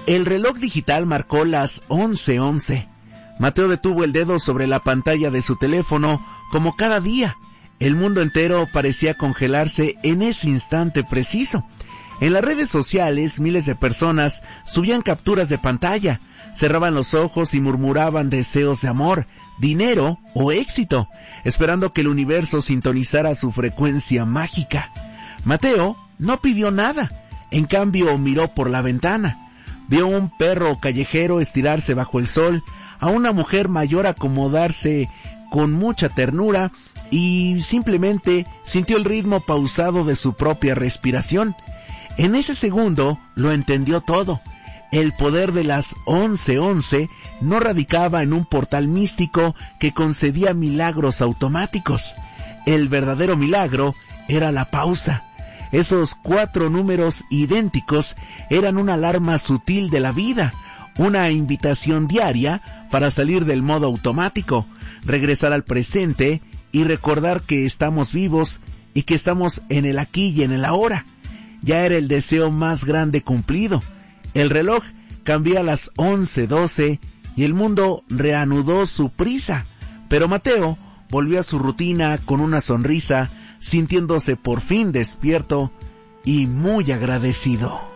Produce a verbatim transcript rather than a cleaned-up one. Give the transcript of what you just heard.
El reloj digital marcó las once once. Mateo detuvo el dedo sobre la pantalla de su teléfono como cada día. El mundo entero parecía congelarse en ese instante preciso. En las redes sociales, miles de personas subían capturas de pantalla, cerraban los ojos y murmuraban deseos de amor, dinero o éxito, esperando que el universo sintonizara su frecuencia mágica. Mateo no pidió nada, en cambio miró por la ventana. Vio un perro callejero estirarse bajo el sol, a una mujer mayor acomodarse con mucha ternura y simplemente sintió el ritmo pausado de su propia respiración. En ese segundo lo entendió todo. El poder de las once once no radicaba en un portal místico que concedía milagros automáticos. El verdadero milagro era la pausa. Esos cuatro números idénticos eran una alarma sutil de la vida, una invitación diaria para salir del modo automático, regresar al presente y recordar que estamos vivos y que estamos en el aquí y en el ahora. Ya era el deseo más grande cumplido. El reloj cambió a las once doce y el mundo reanudó su prisa, pero Mateo volvió a su rutina con una sonrisa, sintiéndose por fin despierto y muy agradecido.